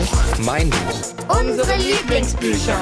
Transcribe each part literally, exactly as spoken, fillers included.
Buch, mein Buch, unsere Lieblingsbücher.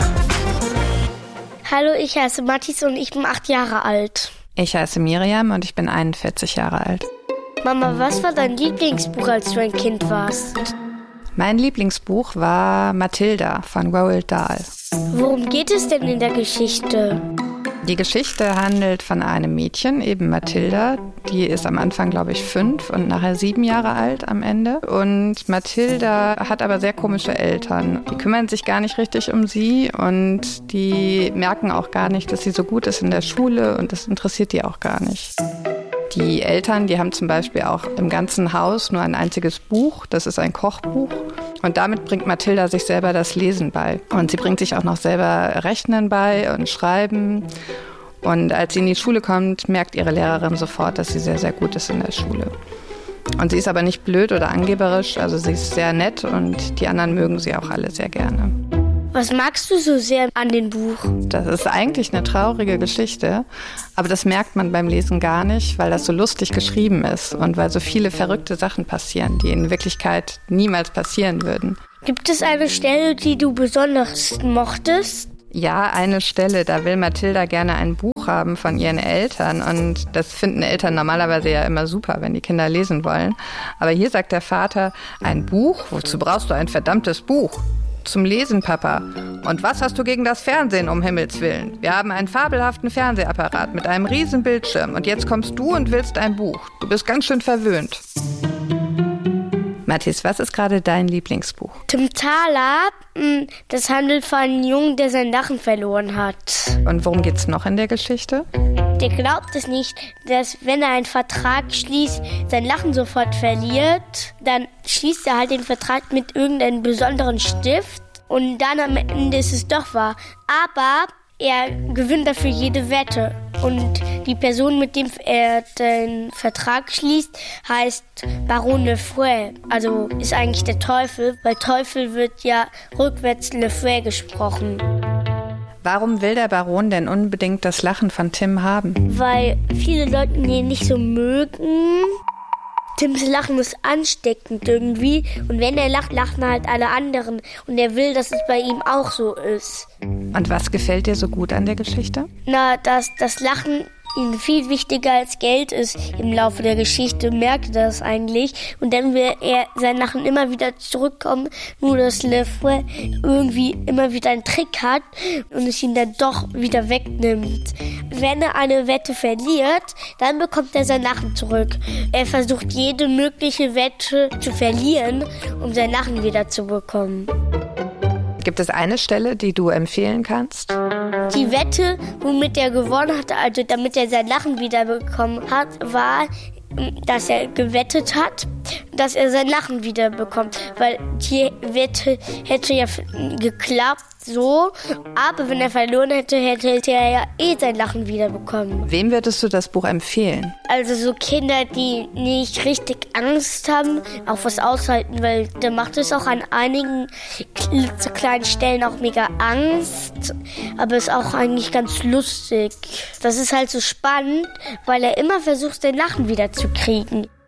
Hallo, ich heiße Mathis und ich bin acht Jahre alt. Ich heiße Miriam und ich bin einundvierzig Jahre alt. Mama, was war dein Lieblingsbuch, als du ein Kind warst? Mein Lieblingsbuch war Mathilda von Roald Dahl. Worum geht es denn in der Geschichte? Die Geschichte handelt von einem Mädchen, eben Mathilda. Die ist am Anfang, glaube ich, fünf und nachher sieben Jahre alt am Ende. Und Mathilda hat aber sehr komische Eltern. Die kümmern sich gar nicht richtig um sie und die merken auch gar nicht, dass sie so gut ist in der Schule und das interessiert die auch gar nicht. Die Eltern, die haben zum Beispiel auch im ganzen Haus nur ein einziges Buch, das ist ein Kochbuch. Und damit bringt Mathilda sich selber das Lesen bei. Und sie bringt sich auch noch selber Rechnen bei und Schreiben. Und als sie in die Schule kommt, merkt ihre Lehrerin sofort, dass sie sehr, sehr gut ist in der Schule. Und sie ist aber nicht blöd oder angeberisch, also sie ist sehr nett und die anderen mögen sie auch alle sehr gerne. Was magst du so sehr an dem Buch? Das ist eigentlich eine traurige Geschichte, aber das merkt man beim Lesen gar nicht, weil das so lustig geschrieben ist und weil so viele verrückte Sachen passieren, die in Wirklichkeit niemals passieren würden. Gibt es eine Stelle, die du besonders mochtest? Ja, eine Stelle, da will Mathilda gerne ein Buch haben von ihren Eltern und das finden Eltern normalerweise ja immer super, wenn die Kinder lesen wollen. Aber hier sagt der Vater, ein Buch? Wozu brauchst du ein verdammtes Buch? Zum Lesen, Papa. Und was hast du gegen das Fernsehen, um Himmels Willen? Wir haben einen fabelhaften Fernsehapparat mit einem riesen Bildschirm und jetzt kommst du und willst ein Buch. Du bist ganz schön verwöhnt. Mathis, was ist gerade dein Lieblingsbuch? Tim Thaler, das handelt von einem Jungen, der sein Lachen verloren hat. Und worum geht's noch in der Geschichte? Der glaubt es nicht, dass wenn er einen Vertrag schließt, sein Lachen sofort verliert. Dann schließt er halt den Vertrag mit irgendeinem besonderen Stift und dann am Ende ist es doch wahr. Aber er gewinnt dafür jede Wette. Und die Person, mit dem er den Vertrag schließt, heißt Baron Le Fouet. Also ist eigentlich der Teufel, weil Teufel wird ja rückwärts Le Fouet gesprochen. Warum will der Baron denn unbedingt das Lachen von Tim haben? Weil viele Leute ihn nicht so mögen. Tims Lachen ist ansteckend irgendwie. Und wenn er lacht, lachen halt alle anderen. Und er will, dass es bei ihm auch so ist. Und was gefällt dir so gut an der Geschichte? Na, dass das Lachen ihm viel wichtiger als Geld ist im Laufe der Geschichte, merkt er das eigentlich. Und dann will er sein Lachen immer wieder zurückkommen, nur dass Le Fouet irgendwie immer wieder einen Trick hat und es ihn dann doch wieder wegnimmt. Wenn er eine Wette verliert, dann bekommt er sein Lachen zurück. Er versucht jede mögliche Wette zu verlieren, um sein Lachen wieder zu bekommen. Gibt es eine Stelle, die du empfehlen kannst? Die Wette, womit er gewonnen hat, also damit er sein Lachen wiederbekommen hat, war, dass er gewettet hat, dass er sein Lachen wiederbekommt. Weil die Wette hätte ja geklappt so, aber wenn er verloren hätte, hätte er ja eh sein Lachen wiederbekommen. Wem würdest du das Buch empfehlen? Also so Kinder, die nicht richtig Angst haben, auch was aushalten, weil der macht es auch an einigen kleinen Stellen auch mega Angst, aber ist auch eigentlich ganz lustig. Das ist halt so spannend, weil er immer versucht, sein Lachen wieder zu kriegen.